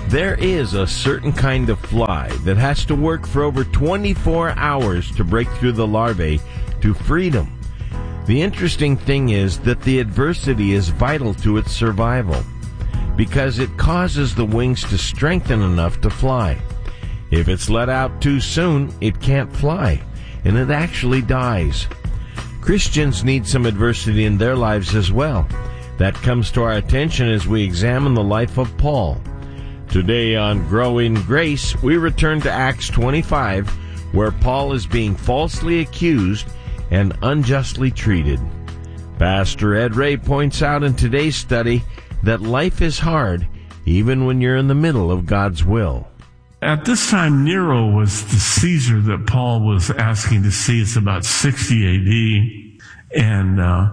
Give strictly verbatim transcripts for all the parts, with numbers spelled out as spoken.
There is a certain kind of fly that has to work for over twenty-four hours to break through the larvae to freedom. The interesting thing is that the adversity is vital to its survival because it causes the wings to strengthen enough to fly. If it's let out too soon, it can't fly, and it actually dies. Christians need some adversity in their lives as well. That comes to our attention as we examine the life of Paul. Today on Grow in Grace, we return to Acts twenty-five, where Paul is being falsely accused and unjustly treated. Pastor Ed Ray points out in today's study that life is hard even when you're in the middle of God's will. At this time, Nero was the Caesar that Paul was asking to see. It's about sixty A D, and uh,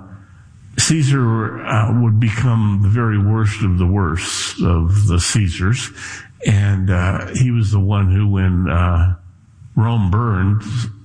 Caesar uh, would become the very worst of the worst of the Caesars, and uh, he was the one who, when uh, Rome burned,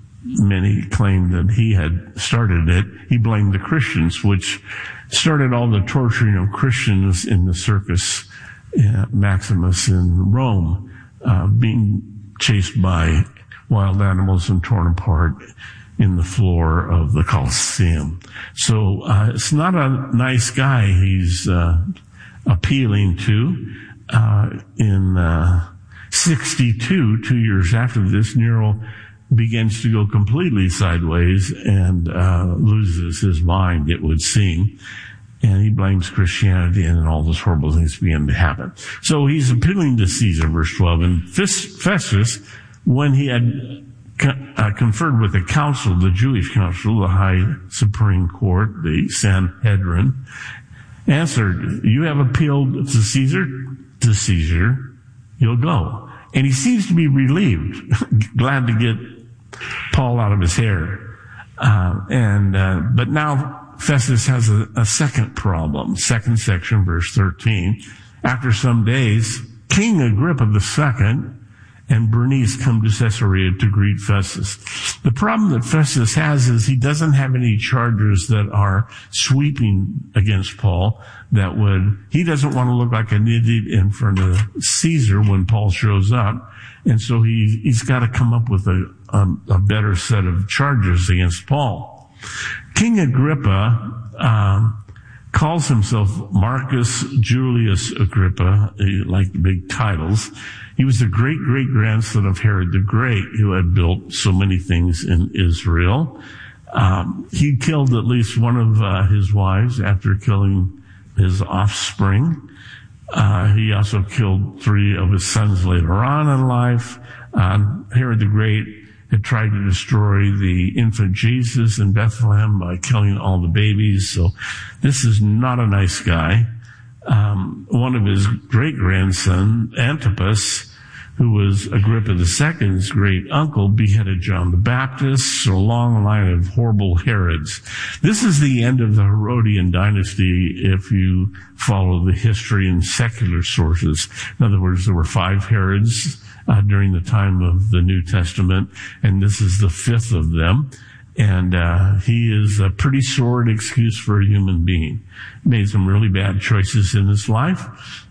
many claimed that he had started it. He blamed the Christians, which started all the torturing of Christians in the Circus uh, Maximus in Rome, uh, being chased by wild animals and torn apart in the floor of the Colosseum. So uh, it's not a nice guy he's uh, appealing to. Uh, in uh, sixty-two, two years after this, Nero begins to go completely sideways and uh, loses his mind, it would seem. And he blames Christianity, and then all those horrible things begin to happen. So he's appealing to Caesar, verse twelve. And Festus, when he had Uh, conferred with the council, the Jewish council, the high Supreme Court, the Sanhedrin, answered, "You have appealed to Caesar? To Caesar, you'll go." And he seems to be relieved, glad to get Paul out of his hair. Uh, and uh, but now Festus has a, a second problem. Second section, verse thirteen. After some days, King Agrippa the Second and Bernice come to Caesarea to greet Festus. The problem that Festus has is he doesn't have any charges that are sweeping against Paul that would, he doesn't want to look like an idiot in front of Caesar when Paul shows up. And so he, he's got to come up with a, a, a better set of charges against Paul. King Agrippa, um, calls himself Marcus Julius Agrippa. He liked the big titles. He was the great-great-grandson of Herod the Great, who had built so many things in Israel. Um, he killed at least one of uh, his wives after killing his offspring. Uh, he also killed three of his sons later on in life. Uh, Herod the Great had tried to destroy the infant Jesus in Bethlehem by killing all the babies. So this is not a nice guy. Um, one of his great-grandson, Antipas, who was Agrippa the Second's great uncle, beheaded John the Baptist. So a long line of horrible Herods. This is the end of the Herodian dynasty if you follow the history and secular sources. In other words, there were five Herods uh, during the time of the New Testament, and this is the fifth of them. And uh he is a pretty sordid excuse for a human being. Made some really bad choices in his life,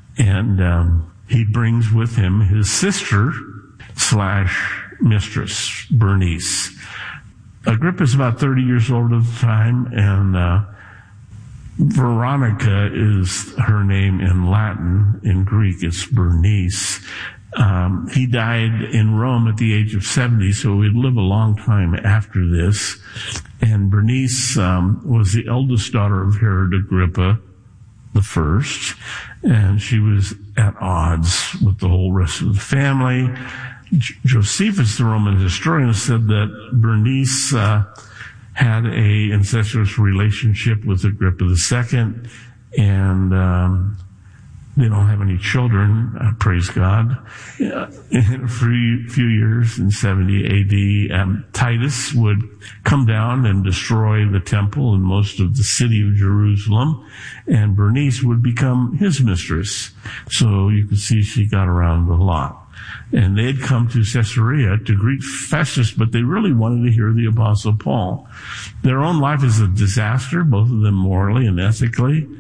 and um he brings with him his sister slash mistress, Bernice. Agrippa's about thirty years old at the time, and uh Veronica is her name in Latin. In Greek, it's Bernice. Um, he died in Rome at the age of seventy, so he'd live a long time after this. And Bernice um, was the eldest daughter of Herod Agrippa the First, and she was at odds with the whole rest of the family. J- Josephus, the Roman historian, said that Bernice uh, had a incestuous relationship with Agrippa the Second, and um, they don't have any children, uh, praise God. Uh, in a few, few years, in seventy A D, um, Titus would come down and destroy the temple and most of the city of Jerusalem, and Bernice would become his mistress. So you can see she got around a lot. And they had come to Caesarea to greet Festus, but they really wanted to hear the Apostle Paul. Their own life is a disaster, both of them morally and ethically.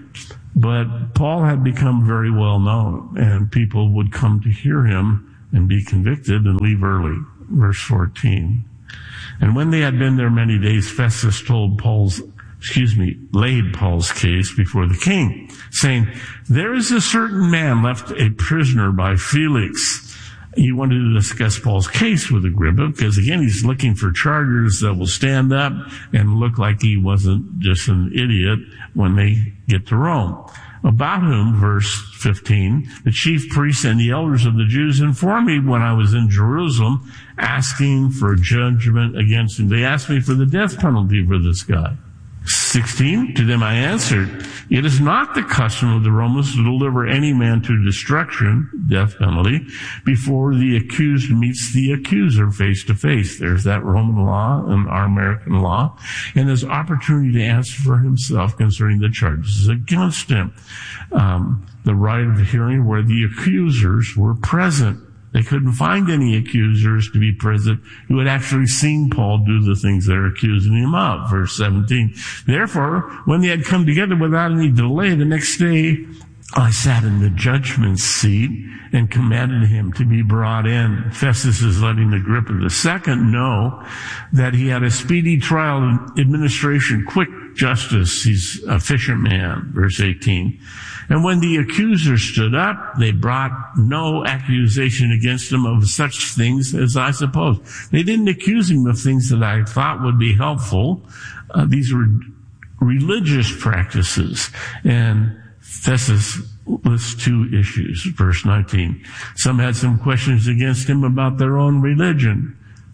But Paul had become very well known, and people would come to hear him and be convicted and leave early. Verse fourteen. And when they had been there many days, Festus told Paul's, excuse me, laid Paul's case before the king, saying, there is a certain man left a prisoner by Felix. He wanted to discuss Paul's case with Agrippa because, again, he's looking for charges that will stand up and look like he wasn't just an idiot when they get to Rome. About whom, verse fifteen, the chief priests and the elders of the Jews informed me when I was in Jerusalem asking for judgment against him. They asked me for the death penalty for this guy. sixteen, to them I answered, it is not the custom of the Romans to deliver any man to destruction, death penalty, before the accused meets the accuser face to face. There's that Roman law and our American law, and there's opportunity to answer for himself concerning the charges against him. Um, the right of hearing where the accusers were present. They couldn't find any accusers to be present who had actually seen Paul do the things they're accusing him of. Verse seventeen. Therefore, when they had come together without any delay, the next day I sat in the judgment seat and commanded him to be brought in. Festus is letting Agrippa the second know that he had a speedy trial and administration, quick justice. He's a fisherman. Verse eighteen. And when the accusers stood up, they brought no accusation against him of such things as I suppose. They didn't accuse him of things that I thought would be helpful. Uh, these were religious practices. And Festus lists two issues. Verse nineteen. Some had some questions against him about their own religion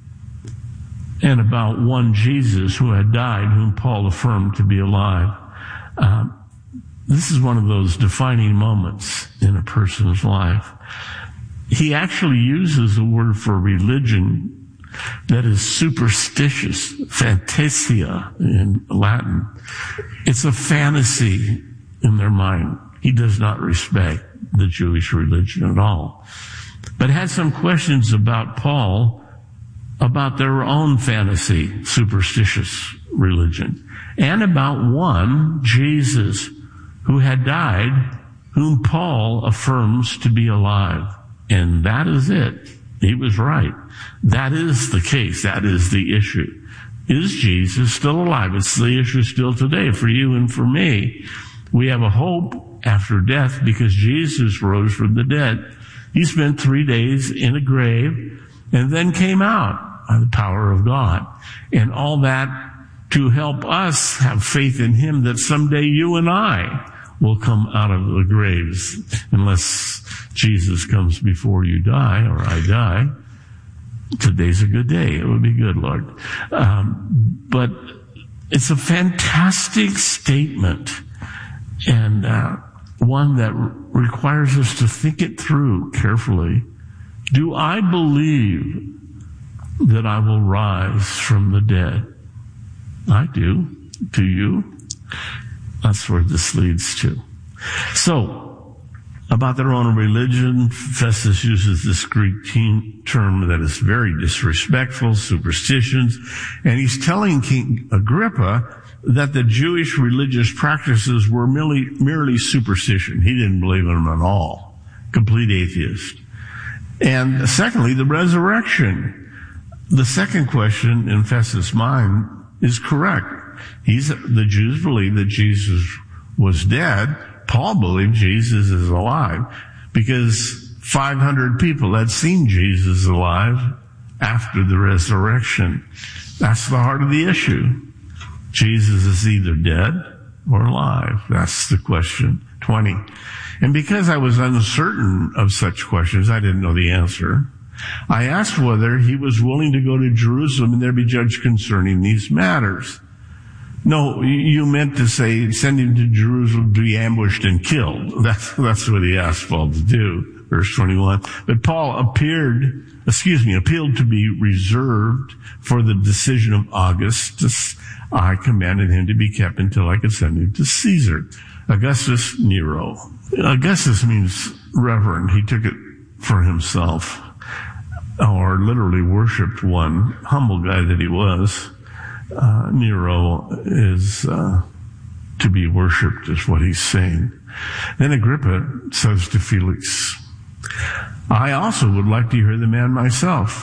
and about one Jesus who had died, whom Paul affirmed to be alive. Um, This is one of those defining moments in a person's life. He actually uses the word for religion that is superstitious, fantasia in Latin. It's a fantasy in their mind. He does not respect the Jewish religion at all. But had some questions about Paul, about their own fantasy, superstitious religion, and about one, Jesus, who had died, whom Paul affirms to be alive. And that is it. He was right. That is the case. That is the issue. Is Jesus still alive? It's the issue still today for you and for me. We have a hope after death because Jesus rose from the dead. He spent three days in a grave and then came out by the power of God. And all that to help us have faith in him that someday you and I will come out of the graves, unless Jesus comes before you die or I die. Today's a good day. It would be good, Lord. Um, but it's a fantastic statement, and uh, one that re- requires us to think it through carefully. Do I believe that I will rise from the dead? I do. Do you? That's where this leads to. So, about their own religion, Festus uses this Greek term that is very disrespectful, superstitions, and he's telling King Agrippa that the Jewish religious practices were merely, merely superstition. He didn't believe in them at all. Complete atheist. And secondly, the resurrection. The second question in Festus' mind is correct. He's, the Jews believe that Jesus was dead. Paul believed Jesus is alive because five hundred people had seen Jesus alive after the resurrection. That's the heart of the issue. Jesus is either dead or alive. That's the question. twenty. And because I was uncertain of such questions, I didn't know the answer. I asked whether he was willing to go to Jerusalem and there be judged concerning these matters. No, you meant to say send him to Jerusalem to be ambushed and killed. That's, that's what he asked Paul to do. Verse twenty-one. But Paul appeared, excuse me, appealed to be reserved for the decision of Augustus. I commanded him to be kept until I could send him to Caesar. Augustus Nero. Augustus means reverend. He took it for himself, or literally worshipped one, humble guy that he was. Uh, Nero is uh, to be worshipped, is what he's saying. Then Agrippa says to Felix, I also would like to hear the man myself.